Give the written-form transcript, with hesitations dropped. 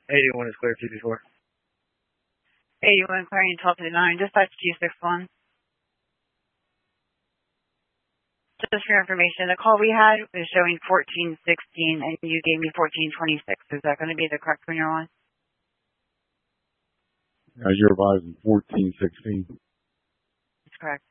81 is clear, 224. 81 clearing 1259, dispatch 261. Just for your information, the call we had was showing 1416 and you gave me 1426. Is that going to be the correct one you're on? You're advising 1416. That's correct.